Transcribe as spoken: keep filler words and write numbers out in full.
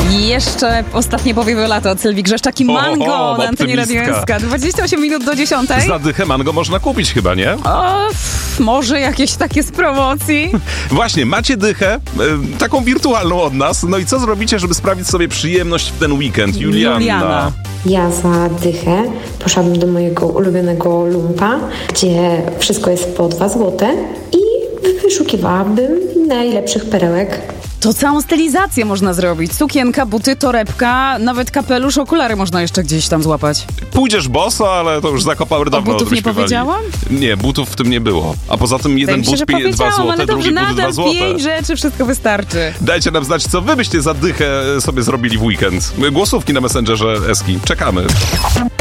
Jeszcze ostatnie powiewy lata od Sylwii Grzeszczak i Mango O, o, na antenie Radio S K. dwadzieścia osiem minut do dziesiątej. Za dychę Mango można kupić chyba, nie? O, pff, może jakieś takie z promocji. Właśnie, macie dychę, y, taką wirtualną od nas. No i co zrobicie, żeby sprawić sobie przyjemność w ten weekend? Julianna. Juliana. Ja za dychę poszłabym do mojego ulubionego lumpa, gdzie wszystko jest po dwa złote i wyszukiwałabym najlepszych perełek. To całą stylizację można zrobić. Sukienka, buty, torebka, nawet kapelusz, okulary można jeszcze gdzieś tam złapać. Pójdziesz boso, ale to już zakopały dawno. O butów nie powiedziałam? Nie, butów w tym nie było. A poza tym jeden Wydaje mi się, but pije dwa złote, ale drugi dobrze, but dwa nadal złote. pięć rzeczy, wszystko wystarczy. Dajcie nam znać, co wy byście za dychę sobie zrobili w weekend. Głosówki na Messengerze Eski. Czekamy.